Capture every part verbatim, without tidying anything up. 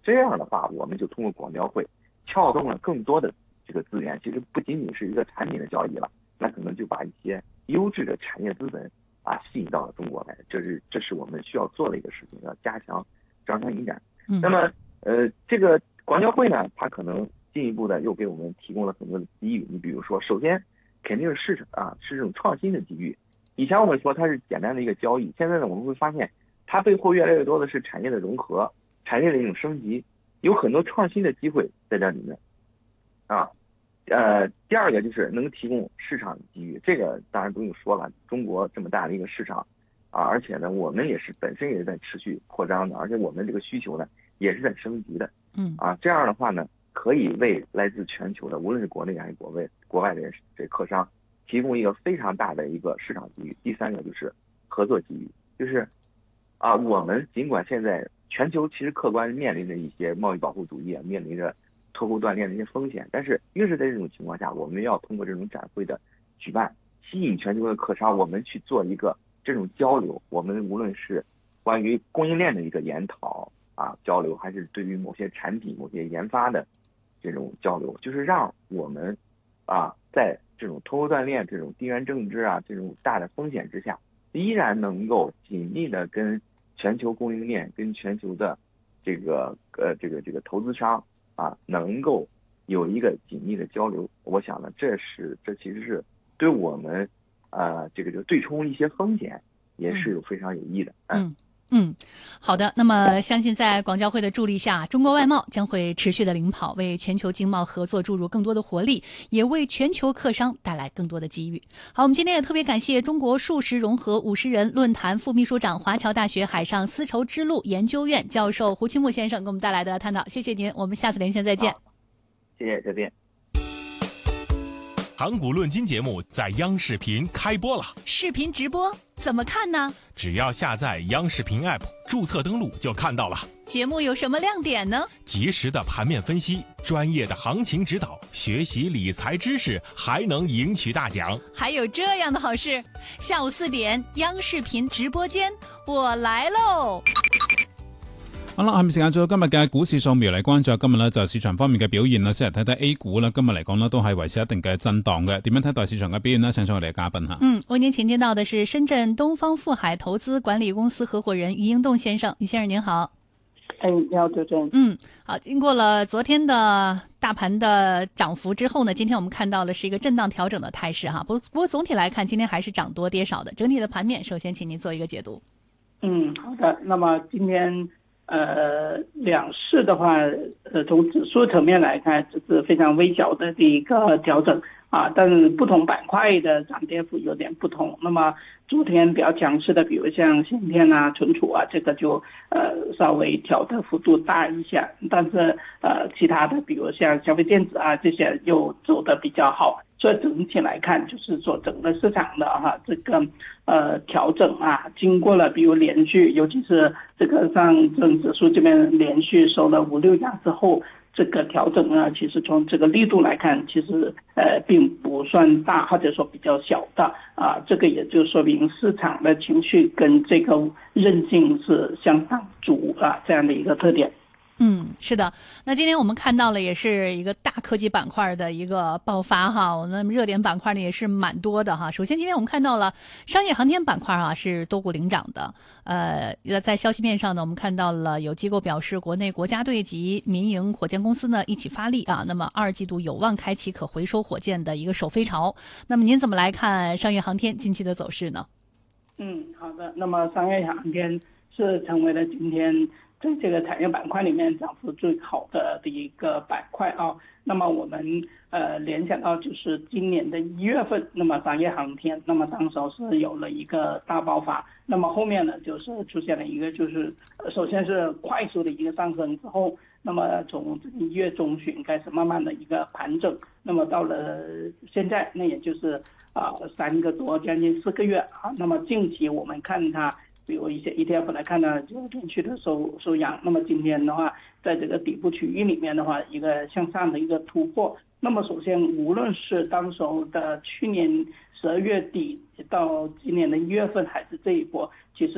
这样的话，我们就通过广交会撬动了更多的这个资源，其实不仅仅是一个产品的交易了，那可能就把一些优质的产业资本啊吸引到了中国来，这是这是我们需要做的一个事情，要加强招商引展。 嗯、 那么呃，这个广交会呢，它可能进一步的又给我们提供了很多的机遇。你比如说，首先肯定是市场啊，是这种创新的机遇。以前我们说它是简单的一个交易，现在呢我们会发现它背后越来越多的是产业的融合，产业的一种升级，有很多创新的机会在这里面啊。呃，第二个就是能提供市场的机遇，这个当然不用说了，中国这么大的一个市场啊，而且呢我们也是本身也是在持续扩张的，而且我们这个需求呢也是在升级的， 嗯啊，这样的话呢可以为来自全球的无论是国内还是国外国外的这客商提供一个非常大的一个市场机遇。第三个就是合作机遇，就是啊，我们尽管现在全球其实客观面临着一些贸易保护主义啊，面临着脱钩断链的一些风险，但是越是在这种情况下，我们要通过这种展会的举办，吸引全球的客商，我们去做一个这种交流。我们无论是关于供应链的一个研讨啊交流，还是对于某些产品、某些研发的这种交流，就是让我们啊在这种脱钩断链、这种地缘政治啊这种大的风险之下，依然能够紧密的跟全球供应链、跟全球的这个呃这个这个投资商啊，能够有一个紧密的交流。我想呢，这是这其实是对我们呃这个这个对冲一些风险也是有非常有益的。 嗯。嗯嗯，好的。那么，相信在广交会的助力下，中国外贸将会持续的领跑，为全球经贸合作注入更多的活力，也为全球客商带来更多的机遇。好，我们今天也特别感谢中国数十融合五十人论坛副秘书长、华侨大学海上丝绸之路研究院教授胡清木先生给我们带来的探讨，谢谢您，我们下次连线再见。 谢谢，再见。 盘古论金节目在央视频开播了， 视频直播怎么看呢？ 只要下载央视频 App， 注册登录就看到了。 节目有什么亮点呢？ 及时的盘面分析，专业的行情指导，学习理财知识，还能赢取大奖。 还有这样的好事，下午四点央视频直播间，我來嘍！ 好啦，下面時間做到今日嘅股市掃描嚟關注今日呢就市場方面嘅表現啦。先嚟睇睇 A 股啦，今日嚟講呢都係維持一定嘅震盪嘅。點樣睇待市場嘅表現呢？請出我哋嘅嘉賓吓。 嗯，為您請見到的是深圳東方富海投資管理公司合夥人余英棟先生。余先生您好。 哎，你好，周正。 嗯，好，經過了昨天的大盤的漲幅之後呢，今天我們看到的是一個震盪調整的態勢哈。不不過總體來看，今天還是漲多跌少的。整體的盤面，首先請您做一個解讀。 嗯，好的。那麼今天呃，兩市的話，呃，從指數層面來看，這是非常微小的一個調整啊，但是不同板塊的漲跌幅有點不同。那麼昨天比較強勢的，比如像芯片啊、存儲啊，這個就呃稍微調的幅度大一下，但是呃其他的，比如像消費電子啊這些又走得比較好。所以整體來看，就是說整個市場的哈這個呃調整啊，經過了比如連續，尤其是這個上證指數這邊連續收了五六陽之後，這個調整呢，其實從這個力度來看，其實呃並不算大，或者說比較小的啊，這個也就說明市場的情緒跟這個韌性是相當足啊，這樣的一個特點。 嗯，是的。那今天我們看到了也是一個大科技板塊的一個爆發哈，我們熱點板塊呢也是蠻多的哈。首先今天我們看到了商業航天板塊啊是多股領漲的，呃，在消息面上呢，我們看到了有機構表示國內國家隊及民營火箭公司呢一起發力啊，那麼二季度有望開啟可回收火箭的一個首飛潮。那麼您怎麼來看商業航天近期的走勢呢？ 嗯，好的。那麼商業航天是成為了今天在這個產業板塊裡面漲幅最好的的一個板塊啊，那麼我們呃聯想到就是今年的一月份，那麼商業航天，那麼當時候是有了一個大爆發，那麼後面呢就是出現了一個就是首先是快速的一個上升之後，那麼從這個一月中旬開始慢慢的一個盤整，那麼到了現在那也就是啊、呃、三個多將近四個月啊，那麼近期我們看它比如一些 E T F 來看呢，就連續的收收陽。那麼今天的話，在這個底部區域裡面的話，一個向上的一個突破。那麼首先，無論是當時候的去年十二月底到今年的一月份，還是這一波，其實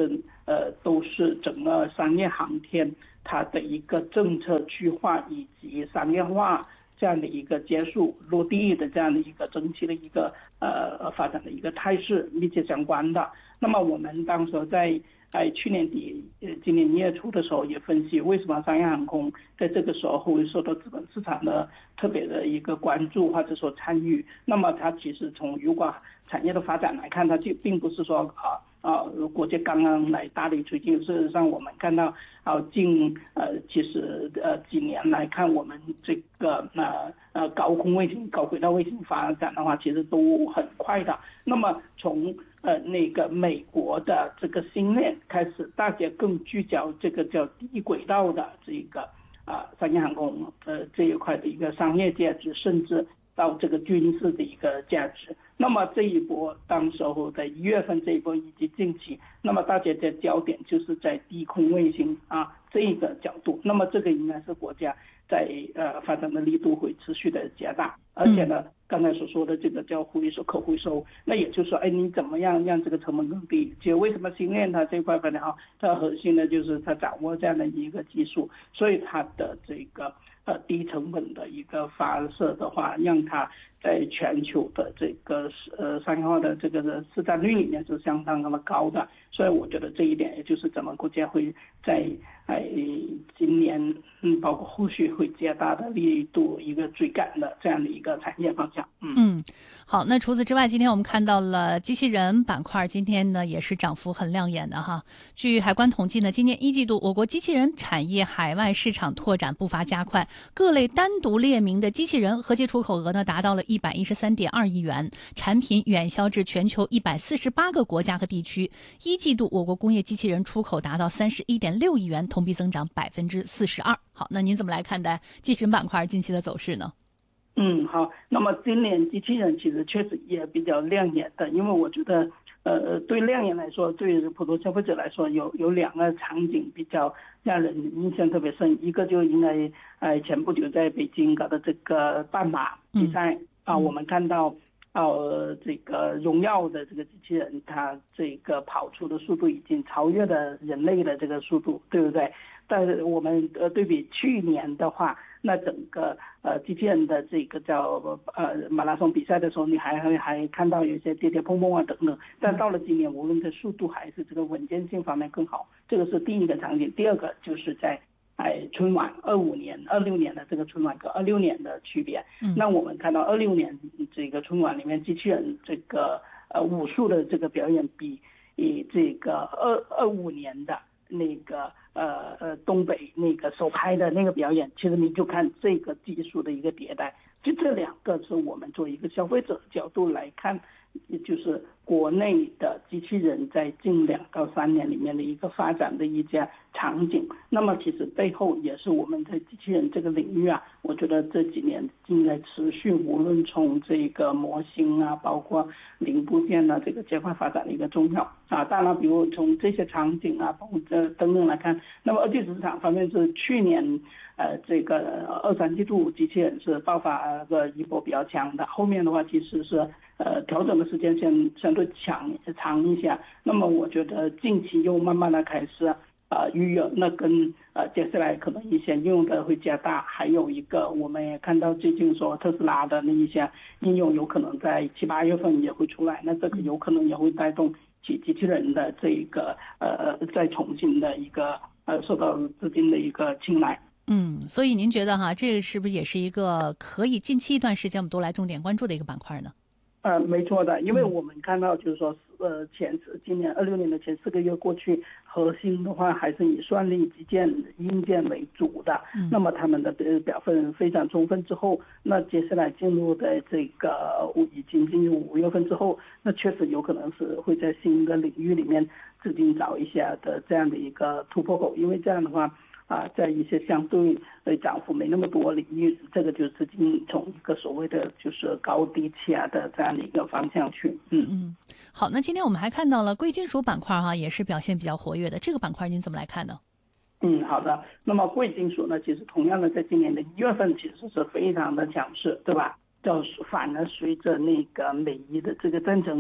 呃，都是整个商业航天它的一个政策区划以及商业化这样的一个结束落地的这样的一个整体的一个呃发展的一个态势密切相关的。那么我们当时在在去年底、呃今年一月初的时候也分析，为什么商业航空在这个时候会受到资本市场的特别的一个关注或者说参与。那么它其实从油管产业的发展来看，它就并不是说啊啊国家刚刚来大力推进。事实上，我们看到啊近呃其实呃几年来看，我们这个呃呃高空卫星、高轨道卫星发展的话，其实都很快的。那么从呃那个美国的这个星链开始，大家更聚焦这个叫低轨道的这个啊、呃、商业航空呃这一块的一个商业价值，甚至到这个军事的一个价值。那么这一波当时候在一月份这一波以及近期，那么大家的焦点就是在低空卫星啊这一个角度。那么这个应该是国家在呃发展的力度会持续的加大，而且呢，刚才所说的这个叫回收可回收，那也就是说，哎，你怎么样让这个成本更低？其实为什么星链它这块发展好，它核心的就是它掌握这样的一个技术，所以它的这个呃低成本的一个发射的话，让它在全球的这个呃商业化的这个市占率里面是相当那么高的。所以我觉得这一点也就是咱们国家会在哎今年嗯包括后续会加大的力度一个追赶的这样的一个产业方向。嗯嗯，好，那除此之外，今天我们看到了机器人板块，今天呢也是涨幅很亮眼的哈。据海关统计呢，今年一季度我国机器人产业海外市场拓展步伐加快，各类单独列明的机器人合计出口额呢达到了一百一十三点二亿元，产品远销至全球一百四十八个国家和地区。一季度我国工业机器人出口达到三十一点六亿元，同比增长百分之四十二。好，那您怎么来看待机器人板块近期的走势呢？ 嗯，好。那么今年机器人其实确实也比较亮眼的，因为我觉得，呃，对亮眼来说，对普通消费者来说，有有两个场景比较让人印象特别深。一个就应该，呃，前不久在北京搞的这个半马比赛、嗯、啊，我们看到，呃，这个荣耀的这个机器人，它这个跑出的速度已经超越了人类的这个速度，对不对？但是我们呃对比去年的话，那整个呃机器人的这个叫呃马拉松比赛的时候，你还还还看到有一些跌跌碰碰啊等等。但到了今年，无论在速度还是这个稳健性方面更好，这个是第一个场景。第二个就是在哎春晚二五年、二六年的这个春晚和二六年的区别。嗯、那我们看到二六年这个春晚里面机器人这个呃武术的这个表演比以这个二二五年的那个呃呃东北那个手拍的那个表演，其实你就看这个技术的一个迭代，就这两个是我们作为一个消费者角度来看，也就是国内的机器人在近两到三年里面的一个发展的一家场景。那么其实背后也是我们在机器人这个领域啊，我觉得这几年应该持续，无论从这个模型啊，包括零部件啊，这个加快发展的一个重要啊。当然，比如从这些场景啊，包括这等等来看，那么二级市场方面是去年呃这个二三季度机器人是爆发的一波比较强的，后面的话其实是呃调整的时间相相对长长一些。那么我觉得近期又慢慢的开始呃预热，那跟呃接下来可能一些应用的会加大。还有一个我们也看到最近说特斯拉的那一些应用有可能在七八月份也会出来，那这个有可能也会带动机机器人的这个呃再重新的一个呃受到资金的一个青睐。 嗯，所以您觉得哈，这个是不是也是一个可以近期一段时间我们都来重点关注的一个板块呢？ 呃，没错的，因为我们看到就是说，呃，前今年二六年的前四个月过去，核心的话还是以算力、基建、硬件为主的。嗯、那么他们的表现非常充分之后，那接下来进入的这个已经进入五月份之后，那确实有可能是会在新的领域里面资金找一下的这样的一个突破口，因为这样的话。啊，在一些相对呃涨幅没那么多领域，这个就是资金从一个所谓的就是高低起啊的这样的一个方向去。嗯嗯，好，那今天我们还看到了贵金属板块哈，也是表现比较活跃的，这个板块您怎么来看呢？ 嗯，好的。那么贵金属呢，其实同样的在今年的一月份其实是非常的强势，对吧？就反而随着那个美伊的这个战争。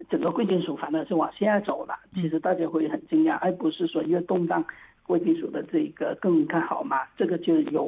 整个贵金属反而是往下走了，其实大家会很惊讶，而不是说越动荡贵金属的这个更看好嘛，这个就有